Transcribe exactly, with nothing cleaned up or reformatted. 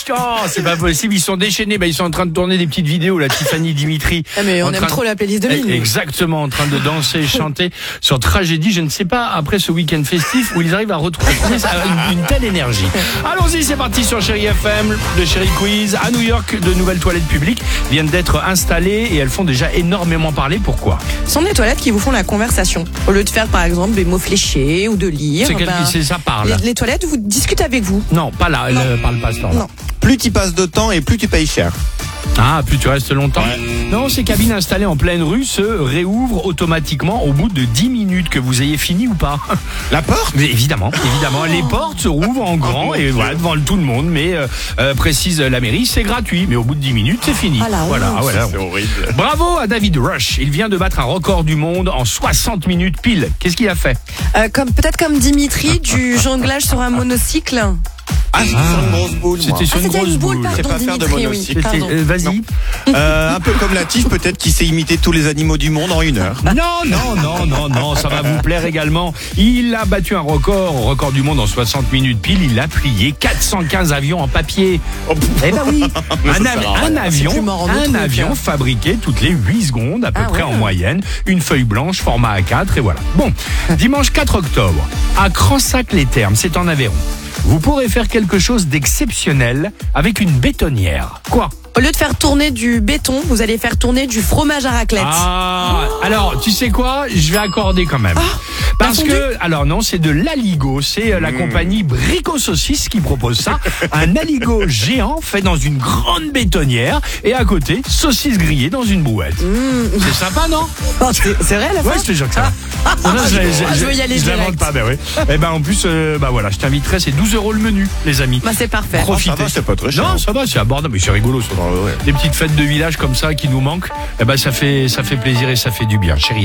Oh, c'est pas possible, ils sont déchaînés. Bah, ils sont en train de tourner des petites vidéos, là, Tiffany Dimitri. Ah, mais on en aime train trop la playlist de Mine. Exactement, en train de danser et chanter sur Tragédie. Je ne sais pas, après ce week-end festif, où ils arrivent à retrouver une, une telle énergie. Allons-y, c'est parti sur Chérie F M, le Chérie Quiz. À New York, de nouvelles toilettes publiques viennent d'être installées et elles font déjà énormément parler. Pourquoi? Ce sont des toilettes qui vous font la conversation. Au lieu de faire, par exemple, des mots fléchés ou de lire. C'est quel- ben, c'est ça parle. les, les toilettes vous discutent avec vous. Non, pas là, elle euh, parle pas ce temps-là. Non. Plus tu passes de temps et plus tu payes cher. Ah, plus tu restes longtemps. Non, ces cabines installées en pleine rue se réouvrent automatiquement au bout de dix minutes, que vous ayez fini ou pas. La porte? Mais évidemment, évidemment, les portes se rouvrent en grand et voilà, devant tout le monde, mais euh, euh, précise la mairie, c'est gratuit, mais au bout de dix minutes, c'est fini. Ah, la honte. Voilà, voilà. C'est horrible. Bravo à David Rush, il vient de battre un record du monde en soixante minutes pile. Qu'est-ce qu'il a fait? Euh, comme, peut-être comme Dimitri, du jonglage sur un monocycle. Ah, c'était sur une grosse boule, moi. C'était sur Ah, une c'était grosse une boule, boule. pardon, C'est pas faire de Dimitri, oui. monocycle. C'était- Pardon. euh, Vas-y. Euh, un peu comme Latif, peut-être, qui sait imiter tous les animaux du monde en une heure. Non, non, non, non, non, ça va vous plaire également. Il a battu un record, record du monde en soixante minutes pile. Il a plié quatre cent quinze avions en papier. Eh ben oui, un, av- un avion, plus marrant de un truc, avion hein. fabriqué toutes les huit secondes à peu Ah près ouais. en moyenne. Une feuille blanche, format A quatre et voilà. Bon, dimanche quatre octobre, à Cransac-les-Thermes, c'est en Aveyron. Vous pourrez faire quelque chose d'exceptionnel avec une bétonnière. Quoi? Au lieu de faire tourner du béton, vous allez faire tourner du fromage à raclette. Ah, alors, tu sais quoi? Je vais accorder quand même. Parce fondu que, alors non, c'est de l'aligot. C'est euh, la compagnie Brico Saucisse qui propose ça. Un aligot géant fait dans une grande bétonnière. Et à côté, saucisse grillée dans une brouette. C'est sympa, non? Oh, c'est c'est vrai, la Ouais, fin je te jure que ça va. Non, je- je veux y aller je direct. l'invente pas, ben oui. Et ben en plus, euh, bah voilà, je t'inviterai, c'est douze euros le menu, les amis. Bah, c'est parfait. Profitez. ça va, c'est pas très cher. Non, ça va, c'est abordable, mais c'est rigolo. Ça. ouais. Des petites fêtes de village comme ça qui nous manquent, eh ben ça fait, ça fait plaisir et ça fait du bien, chérie.